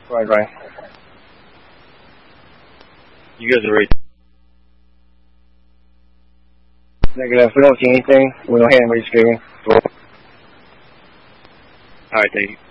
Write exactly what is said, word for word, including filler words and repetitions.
Right, right. You guys are ready. Negative. We don't see anything. We'll go ahead and rescreen. Alright, thank you.